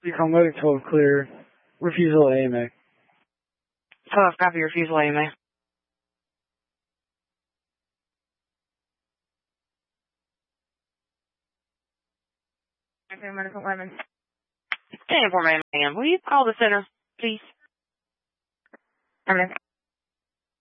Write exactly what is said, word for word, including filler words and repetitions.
Recall medic twelve clear. Refusal A M A. twelve, copy refusal A M A. Okay, medical women. ten four, ma'am. Will you call the center, please? I'm